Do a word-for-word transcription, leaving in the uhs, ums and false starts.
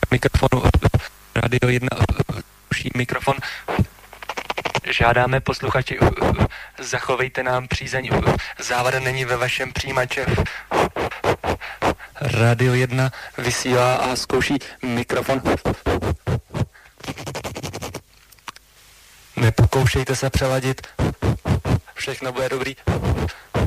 mikrofonu. Radio jedna ruší mikrofon. Žádáme posluchači, zachovejte nám přízeň. Závada není ve vašem přijímači. Radio jedna vysílá a zkouší mikrofon. Nepokoušejte se přeladit. Všechno bude dobrý.